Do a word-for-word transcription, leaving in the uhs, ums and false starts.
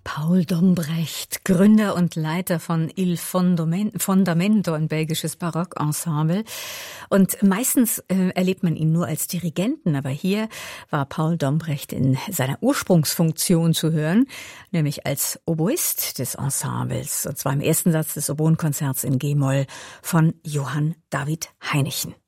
Paul Dombrecht, Gründer und Leiter von Il Fondamento, ein belgisches Barockensemble. Und meistens äh, erlebt man ihn nur als Dirigenten, aber hier war Paul Dombrecht in seiner Ursprungsfunktion zu hören, nämlich als Oboist des Ensembles, und zwar im ersten Satz des Oboenkonzerts in G-Moll von Johann David Heinichen.